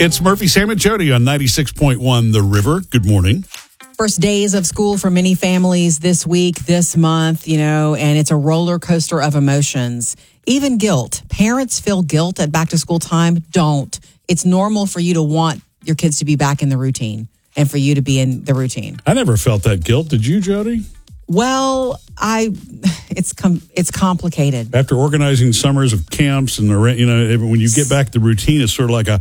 It's Murphy, Sam, and Jody on 96.1 The River. Good morning. First days of school for many families this week, this month, and it's a roller coaster of emotions. Even guilt. Parents feel guilt at back to school time. Don't. It's normal for you to want your kids to be back in the routine and for you to be in the routine. I never felt that guilt. Did you, Jody? Well, it's complicated. After organizing summers of camps and when you get back to the routine, it's sort of like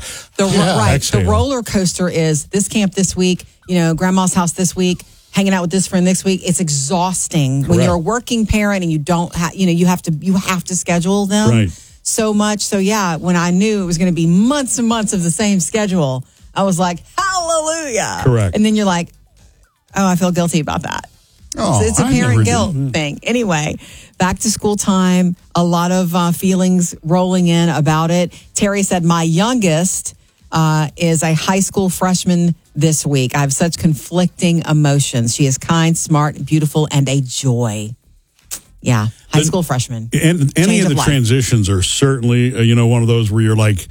the roller coaster is this camp this week, grandma's house this week, hanging out with this friend next week. It's exhausting. Correct. When you're a working parent and you don't have, you have to schedule them so much. So yeah, when I knew it was going to be months and months of the same schedule, I was like, hallelujah. Correct. And then you're like, oh, I feel guilty about that. Oh, so it's a parent guilt thing. Anyway, back to school time, a lot of feelings rolling in about it. Terry said, my youngest is a high school freshman this week. I have such conflicting emotions. She is kind, smart, beautiful, and a joy. Yeah, high school freshman. And any of the transitions are certainly, one of those where you're like,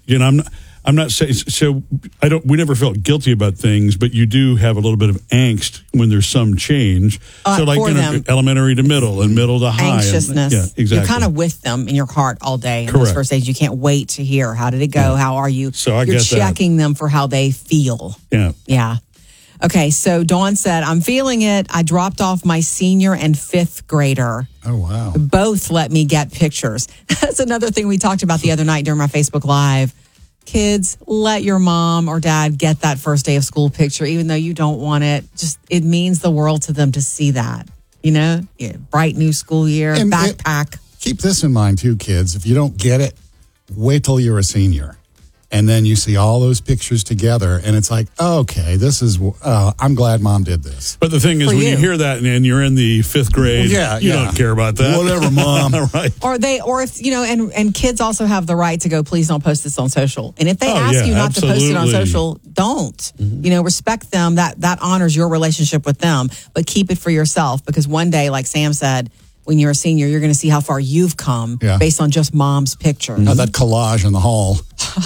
I'm not saying so. We never felt guilty about things, but you do have a little bit of angst when there's some change. So, like elementary to middle and middle to high, anxiousness. Yeah, exactly. You're kind of with them in your heart all day. In those first days, you can't wait to hear how did it go. Yeah. How are you? So you're checking them for how they feel. Yeah. Okay. So Dawn said, "I'm feeling it. I dropped off my senior and fifth grader. Oh wow! Both let me get pictures. That's another thing we talked about the other night during my Facebook Live." Kids, let your mom or dad get that first day of school picture, even though you don't want it. Just, it means the world to them to see that, bright new school year, and backpack. Keep this in mind too, kids. If you don't get it, wait till you're a senior. And then you see all those pictures together, and it's like, okay, this is, I'm glad mom did this. But the thing is, when you hear that and you're in the fifth grade, you don't care about that. Whatever, mom. Right. Or if, and kids also have the right to go, please don't post this on social. And if they ask you not to post it on social, don't. Mm-hmm. Respect them. That honors your relationship with them, but keep it for yourself, because one day, like Sam said, when you're a senior, you're going to see how far you've come based on just mom's picture. That collage in the hall.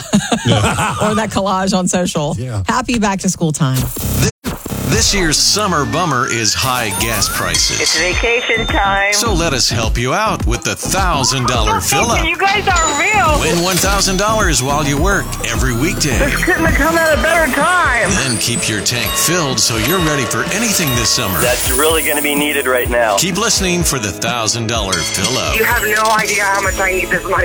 Or that collage on social. Yeah. Happy back to school time. This year's summer bummer is high gas prices. It's vacation time. So let us help you out with the $1,000 fill-up. You guys are real. Win $1,000 while you work every weekday. This couldn't have come at a better time. Then keep your tank filled so you're ready for anything this summer. That's really going to be needed right now. Keep listening for the $1,000 fill-up. You have no idea how much I need this money.